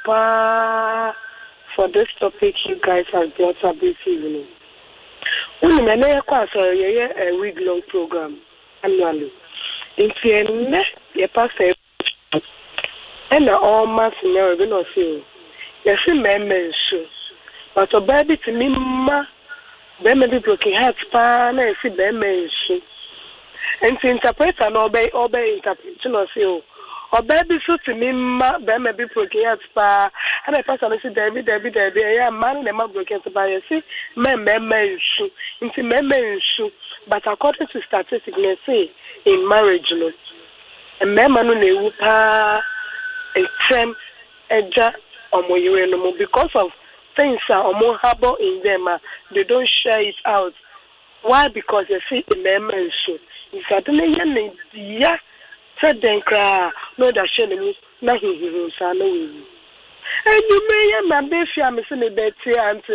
For this topic you guys have brought up this evening. We may acquire a week long program annually. In Tienne, a pastor and all months never been or so. Yes, a man mention, but a baby to me, ma, they may be broken heart span and see them mention. And to interpret and obey, obey interpretation or so. Or baby so to me, ma, they may be broken heart span And the person say David, David, David, yeah, man, the man broken to buy a see, men, men, men, shoe, into men, men, shoe. But according to statistics, they say in marriage, you know, a man, man, they will a term, a jar, or more, you know, because of things are more harbor in them, uh, they don't share it out. Why? Because they see a man, men, shoe. If I don't yeah, said then cry, no, that shame me, nothing, he will say, no. And you may, my baby, I'm missing a bed here until.